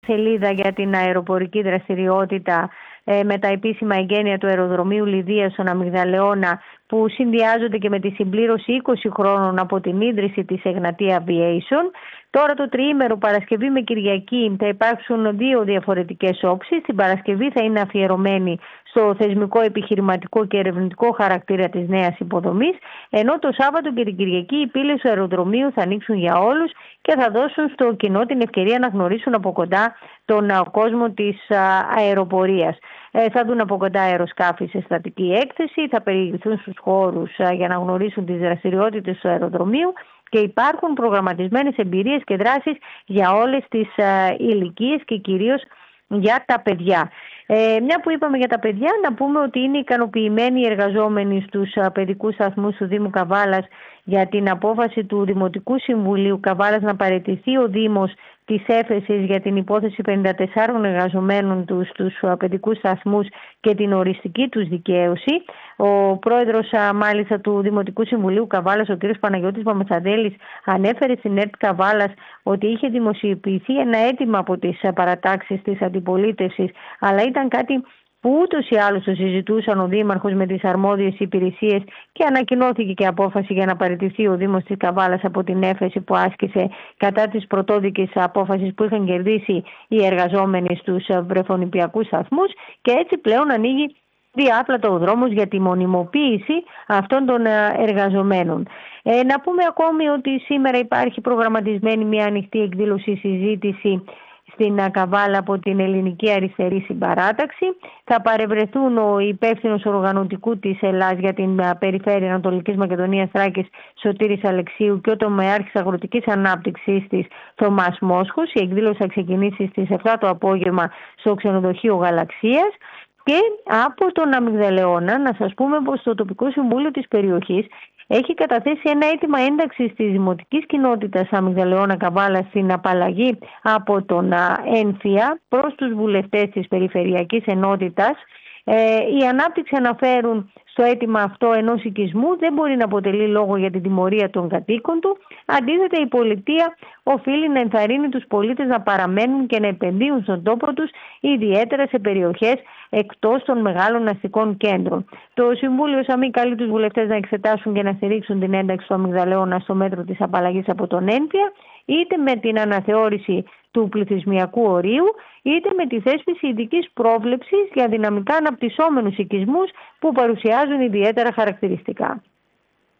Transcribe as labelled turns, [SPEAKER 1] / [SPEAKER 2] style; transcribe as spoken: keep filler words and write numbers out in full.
[SPEAKER 1] σελίδα για την αεροπορική δραστηριότητα ε, με τα επίσημα εγγένεια του αεροδρομίου Λιδίας στον Αμυγδαλεώνα, που συνδυάζονται και με τη συμπλήρωση είκοσι χρόνων από την ίδρυση της Εγνατία Aviation. Τώρα το τριήμερο Παρασκευή με Κυριακή θα υπάρξουν δύο διαφορετικές όψεις. Την Παρασκευή θα είναι αφιερωμένη στο θεσμικό, επιχειρηματικό και ερευνητικό χαρακτήρα της νέας υποδομής, ενώ το Σάββατο και την Κυριακή οι πύλες του αεροδρομίου θα ανοίξουν για όλους και θα δώσουν στο κοινό την ευκαιρία να γνωρίσουν από κοντά τον κόσμο της αεροπορίας. Ε, θα δουν από κοντά αεροσκάφη σε στατική έκθεση, θα περιηγηθούν στους χώρους για να γνωρίσουν τις δραστηριότητες του αεροδρομίου και υπάρχουν προγραμματισμένες εμπειρίες και δράσεις για όλες τις ηλικίες και κυρίως για τα παιδιά. Ε, μια που είπαμε για τα παιδιά, να πούμε ότι είναι ικανοποιημένοι οι εργαζόμενοι στους παιδικούς σταθμούς του Δήμου Καβάλας για την απόφαση του Δημοτικού Συμβουλίου Καβάλας να παραιτηθεί ο Δήμος της έφεσης για την υπόθεση πενήντα τεσσάρων εργαζομένων τους στους παιδικούς σταθμούς και την οριστική τους δικαίωση. Ο πρόεδρος μάλιστα του Δημοτικού Συμβουλίου Καβάλας, ο κ. Παναγιώτης Παπαμεθαντέλης, ανέφερε στην ΕΡΤ Καβάλας ότι είχε δημοσιοποιηθεί ένα αίτημα από τις παρατάξεις της αντιπολίτευσης, αλλά ήταν κάτι που ούτως ή άλλως το συζητούσαν ο Δήμαρχος με τις αρμόδιες υπηρεσίες και ανακοινώθηκε και απόφαση για να παραιτηθεί ο Δήμος της Καβάλας από την έφεση που άσκησε κατά της πρωτόδικης απόφασης που είχαν κερδίσει οι εργαζόμενοι στους βρεφονιπιακούς σταθμούς, και έτσι πλέον ανοίγει διάπλατα ο δρόμος για τη μονιμοποίηση αυτών των εργαζομένων. Ε, να πούμε ακόμη ότι σήμερα υπάρχει προγραμματισμένη μια ανοιχτή εκδήλωση συζήτηση στην Καβάλα από την Ελληνική Αριστερή Συμπαράταξη. Θα παρευρεθούν ο υπεύθυνος οργανωτικού της ΕΛΑΣ για την περιφέρεια Ανατολικής Μακεδονίας Θράκης, Σωτήρης Αλεξίου, και ο τομεάρχης αγροτικής ανάπτυξης της, Θωμάς Μόσχος. Η εκδήλωση θα ξεκινήσει στις επτά το απόγευμα στο ξενοδοχείο Γαλαξίας. Και από τον Αμυγδαλεώνα να σας πούμε πως το τοπικό συμβούλιο της περιοχής έχει καταθέσει ένα αίτημα ένταξης της δημοτικής κοινότητας Αμυγδαλεώνα Καβάλα στην απαλλαγή από τον ΕΝΦΙΑ προς τους βουλευτές της Περιφερειακής Ενότητας. Ε, η ανάπτυξη αναφέρουν στο αίτημα αυτό ενός οικισμού δεν μπορεί να αποτελεί λόγο για την τιμωρία των κατοίκων του. Αντίθετα, η πολιτεία οφείλει να ενθαρρύνει τους πολίτες να παραμένουν και να επενδύουν στον τόπο τους, ιδιαίτερα σε περιοχές εκτός των μεγάλων αστικών κέντρων. Το Συμβούλιο ΣΑΜΗ καλεί τους βουλευτές να εξετάσουν και να στηρίξουν την ένταξη του Αμυγδαλεώνα στο μέτρο της απαλλαγής από τον ΕΝΦΙΑ, είτε με την αναθεώρηση του πληθυσμιακού ορίου, είτε με τη θέσπιση ειδικής πρόβλεψης για δυναμικά αναπτυσσόμενους οικισμούς που παρουσιάζουν ιδιαίτερα χαρακτηριστικά.